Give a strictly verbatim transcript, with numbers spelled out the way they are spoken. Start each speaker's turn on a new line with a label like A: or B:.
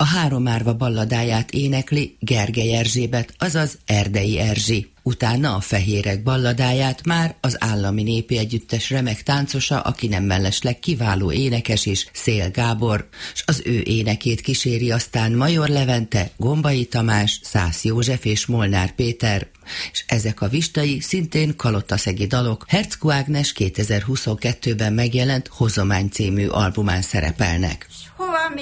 A: A Három árva balladáját énekli Gergely Erzsébet, azaz Erdei Erzsi. Utána a Fehérek balladáját már az Állami Népi Együttes remek táncosa, aki nem mellesleg kiváló énekes is, Szél Gábor, s az ő énekét kíséri aztán Major Levente, Gombai Tamás, Szász József és Molnár Péter, és ezek a vistai, szintén kalotaszegi dalok Herczkó Ágnes kétezer-huszonkettőben megjelent Hozomány című albumán szerepelnek.